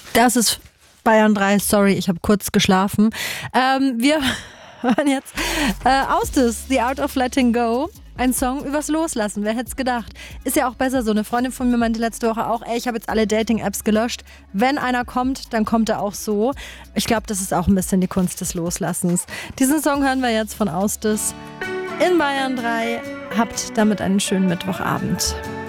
Das ist Bayern 3. Sorry, ich habe kurz geschlafen. Wir hören jetzt Austis, The Art of Letting Go. Ein Song übers Loslassen, wer hätte es gedacht? Ist ja auch besser so. Eine Freundin von mir meinte letzte Woche auch, ich habe jetzt alle Dating-Apps gelöscht. Wenn einer kommt, dann kommt er auch so. Ich glaube, das ist auch ein bisschen die Kunst des Loslassens. Diesen Song hören wir jetzt von Austis in Bayern 3. Habt damit einen schönen Mittwochabend.